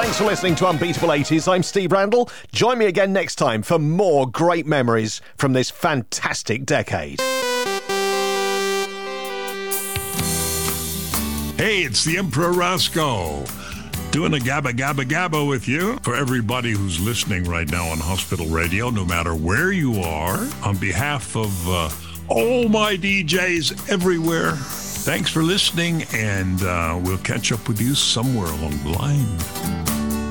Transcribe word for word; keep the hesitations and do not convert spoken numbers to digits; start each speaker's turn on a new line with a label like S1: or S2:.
S1: Thanks for listening to Unbeatable eighties. I'm Steve Randall. Join me again next time for more great memories from this fantastic decade.
S2: Hey, it's the Emperor Roscoe, doing a Gabba Gabba Gabba with you. For everybody who's listening right now on Hospital Radio, no matter where you are, on behalf of uh, all my D Js everywhere, thanks for listening, and uh, we'll catch up with you somewhere along the line.